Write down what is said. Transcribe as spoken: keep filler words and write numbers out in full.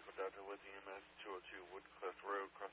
Delta with E M S two oh two Woodcliff Road,